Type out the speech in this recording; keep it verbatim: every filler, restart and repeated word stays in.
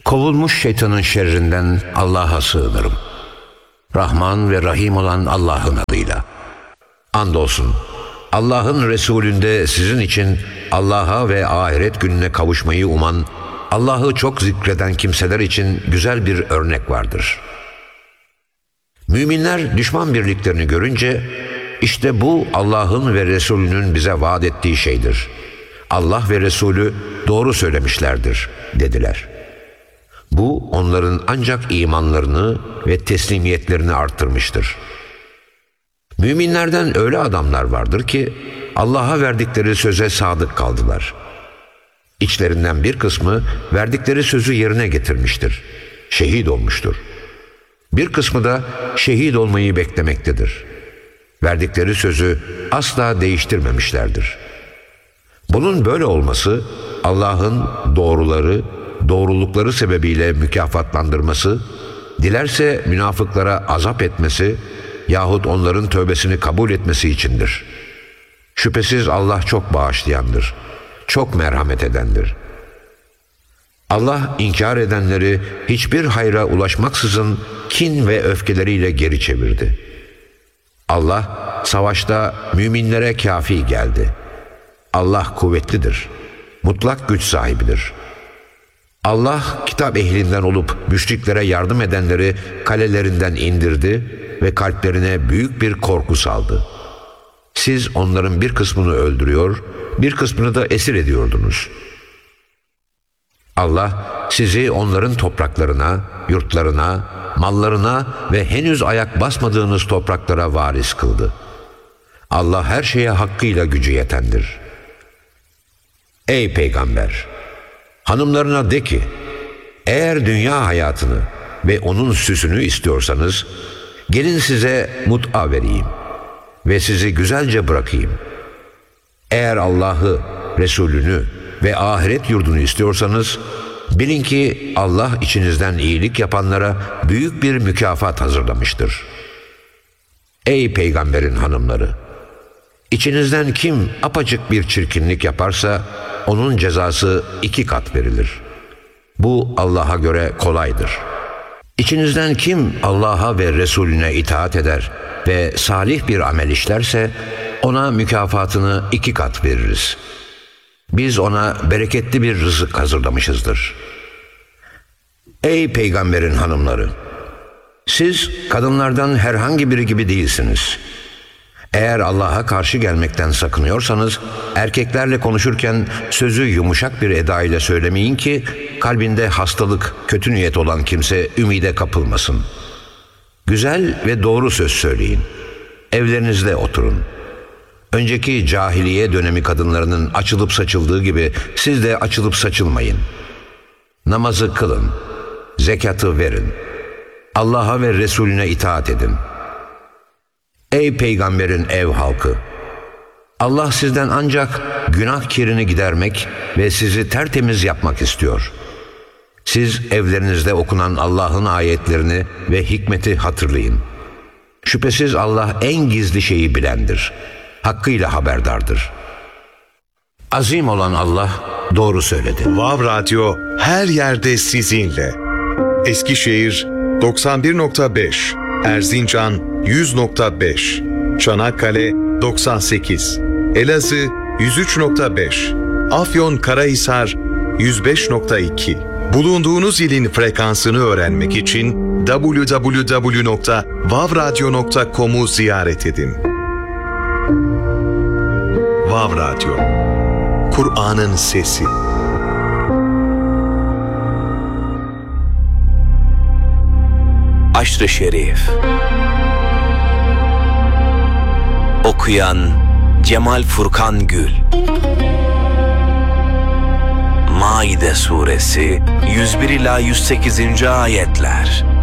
Kovulmuş şeytanın şerrinden Allah'a sığınırım. Rahman ve Rahim olan Allah'ın adıyla. Andolsun Allah'ın Resulünde sizin için Allah'a ve ahiret gününe kavuşmayı uman, Allah'ı çok zikreden kimseler için güzel bir örnek vardır. Müminler düşman birliklerini görünce, işte bu Allah'ın ve Resulünün bize vaat ettiği şeydir. Allah ve Resulü doğru söylemişlerdir dediler. Bu onların ancak imanlarını ve teslimiyetlerini arttırmıştır. Müminlerden öyle adamlar vardır ki Allah'a verdikleri söze sadık kaldılar. İçlerinden bir kısmı verdikleri sözü yerine getirmiştir. Şehit olmuştur. Bir kısmı da şehit olmayı beklemektedir. Verdikleri sözü asla değiştirmemişlerdir. Bunun böyle olması Allah'ın doğruları, doğrulukları sebebiyle mükafatlandırması, dilerse münafıklara azap etmesi yahut onların tövbesini kabul etmesi içindir. Şüphesiz Allah çok bağışlayandır, çok merhamet edendir. Allah inkar edenleri hiçbir hayra ulaşmaksızın kin ve öfkeleriyle geri çevirdi. Allah savaşta müminlere kafi geldi. Allah kuvvetlidir, mutlak güç sahibidir. Allah kitap ehlinden olup müşriklere yardım edenleri kalelerinden indirdi ve kalplerine büyük bir korku saldı. Siz onların bir kısmını öldürüyor, bir kısmını da esir ediyordunuz. Allah sizi onların topraklarına, yurtlarına, mallarına ve henüz ayak basmadığınız topraklara varis kıldı. Allah her şeye hakkıyla gücü yetendir. Ey Peygamber! Hanımlarına de ki, eğer dünya hayatını ve onun süsünü istiyorsanız, gelin size mut'a vereyim ve sizi güzelce bırakayım. Eğer Allah'ı, Resulünü ve ahiret yurdunu istiyorsanız, bilin ki Allah içinizden iyilik yapanlara büyük bir mükafat hazırlamıştır. Ey Peygamberin hanımları! İçinizden kim apaçık bir çirkinlik yaparsa, onun cezası iki kat verilir. Bu Allah'a göre kolaydır. İçinizden kim Allah'a ve Resulüne itaat eder ve salih bir amel işlerse, ona mükafatını iki kat veririz. Biz ona bereketli bir rızık hazırlamışızdır. Ey Peygamberin hanımları! Siz kadınlardan herhangi biri gibi değilsiniz. Eğer Allah'a karşı gelmekten sakınıyorsanız, erkeklerle konuşurken sözü yumuşak bir eda ile söylemeyin ki, kalbinde hastalık, kötü niyet olan kimse ümide kapılmasın. Güzel ve doğru söz söyleyin. Evlerinizde oturun. Önceki cahiliye dönemi kadınlarının açılıp saçıldığı gibi siz de açılıp saçılmayın. Namazı kılın, zekatı verin. Allah'a ve Resulüne itaat edin. Ey Peygamberin ev halkı! Allah sizden ancak günah kirini gidermek ve sizi tertemiz yapmak istiyor. Siz evlerinizde okunan Allah'ın ayetlerini ve hikmeti hatırlayın. Şüphesiz Allah en gizli şeyi bilendir. Hakkıyla haberdardır. Azim olan Allah doğru söyledi. Vav Radyo her yerde sizinle. Eskişehir doksan bir nokta beş, Erzincan yüz nokta beş, Çanakkale doksan sekiz, Elazığ yüz üç nokta beş, Afyonkarahisar yüz beş nokta iki. Bulunduğunuz ilin frekansını öğrenmek için double-u double-u double-u nokta vav radyo nokta com'u ziyaret edin. Vav Radyo, Kur'an'ın sesi. Aşr-ı Şerif. Okuyan Cemal Furkan Gül. Maide Suresi yüz bir ila yüz sekizinci ayetler.